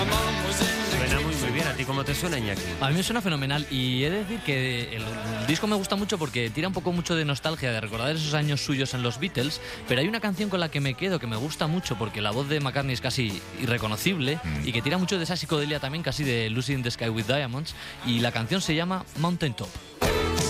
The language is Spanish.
Suena muy bien. ¿A ti cómo te suena, Iñaki? A mí me suena fenomenal y he de decir que el disco me gusta mucho porque tira un poco mucho de nostalgia, de recordar esos años suyos en los Beatles, pero hay una canción con la que me quedo que me gusta mucho porque la voz de McCartney es casi irreconocible y que tira mucho de esa psicodelia también, casi de Lucy in the Sky with Diamonds, y la canción se llama Mountain Top.